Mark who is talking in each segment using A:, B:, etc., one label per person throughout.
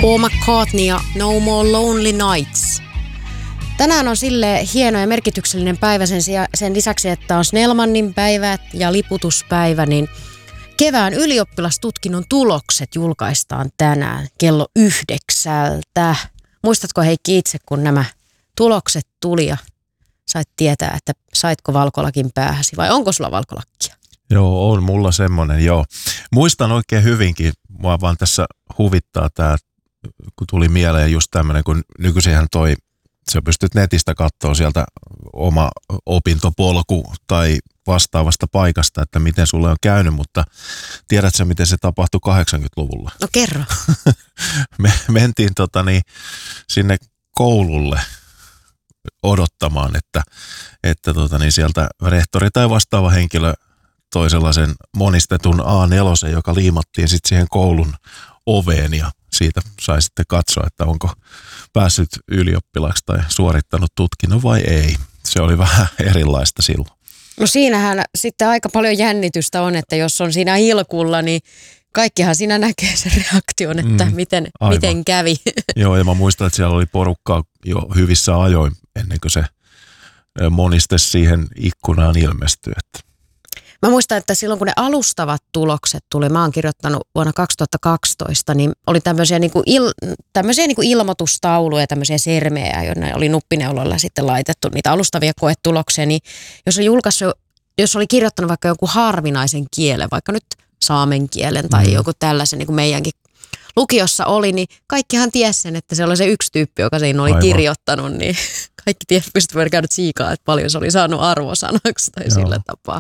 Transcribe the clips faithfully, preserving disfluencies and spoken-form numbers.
A: Paul McCartney ja No More Lonely Nights. Tänään on sille hieno ja merkityksellinen päivä sen, sen lisäksi, että on Snellmanin päivä ja liputuspäivä, niin kevään ylioppilastutkinnon tulokset julkaistaan tänään kello yhdeksältä. Muistatko Heikki itse, kun nämä tulokset tuli ja sait tietää, että saitko valkolakin päähäsi vai onko sulla valkolakkia?
B: Joo, on mulla semmoinen, joo. Muistan oikein hyvinkin, mua vaan tässä huvittaa tämä, kun tuli mieleen just tämmöinen, kun nykyisinhän toi, sä pystyt netistä katsoa sieltä oma opintopolku tai vastaavasta paikasta, että miten sulle on käynyt, mutta tiedätkö miten se tapahtui kahdeksankymmentäluvulla?
A: No kerro.
B: Me mentiin tota niin, sinne koululle odottamaan, että, että tota niin, sieltä rehtori tai vastaava henkilö toi sellaisen monistetun A neljä, joka liimattiin sitten siihen koulun oveen ja siitä sai sitten katsoa, että onko päässyt ylioppilaksi tai suorittanut tutkinnon vai ei. Se oli vähän erilaista silloin.
A: No siinähän sitten aika paljon jännitystä on, että jos on siinä ilkulla, niin kaikkihan siinä näkee sen reaktion, että mm, miten, miten kävi.
B: Joo, ja mä muistan, että siellä oli porukkaa jo hyvissä ajoin ennen kuin se moniste siihen ikkunaan ilmestyi.
A: Mä muistan, että silloin kun ne alustavat tulokset tuli, mä oon kirjoittanut vuonna kaksituhattakaksitoista, niin oli tämmöisiä, niin kuin il, tämmöisiä niin kuin ilmoitustauluja, tämmöisiä sermejä, joiden oli nuppineuloilla sitten laitettu niitä alustavia koetuloksia, niin jos oli julkaissut, jos oli kirjoittanut vaikka jonkun harvinaisen kielen, vaikka nyt saamen kielen tai mm. joku tällaisen, niin kuin meidänkin lukiossa oli, niin kaikkihan tiesi sen, että se oli se yksi tyyppi, joka siinä oli Aivan. kirjoittanut, niin kaikki tiesi, pystyivät käydä tsiikaa, että paljon se oli saanut arvosanaksi tai Joo. sillä tapaa.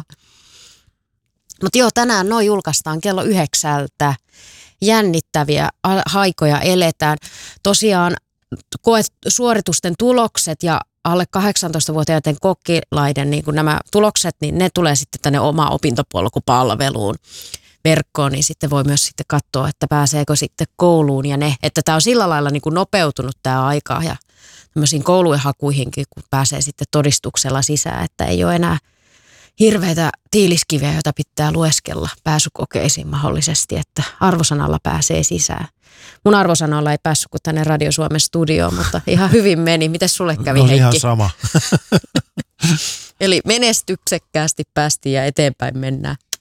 A: Mutta joo, tänään noin julkaistaan kello yhdeksältä. Jännittäviä haikoja eletään. Tosiaan koet, suoritusten tulokset ja alle kahdeksantoistavuotiaiden kokkilaiden niin kun nämä tulokset, niin ne tulee sitten tänne oma opintopolkupalveluun verkkoon, niin sitten voi myös sitten katsoa, että pääseekö sitten kouluun ja ne, että tämä on sillä lailla niin kuin nopeutunut tämä aika ja tämmöisiin koulujen hakuihinkin, kun pääsee sitten todistuksella sisään, että ei ole enää hirveitä tiiliskiviä, joita pitää lueskella pääsykokeisiin mahdollisesti, että arvosanalla pääsee sisään. Mun arvosanalla ei päässyt kuin tänne Radio Suomen studioon, mutta ihan hyvin meni. Mites sulle kävi,
B: no,
A: Heikki?
B: Ihan sama.
A: Eli menestyksekkäästi päästiin ja eteenpäin mennään.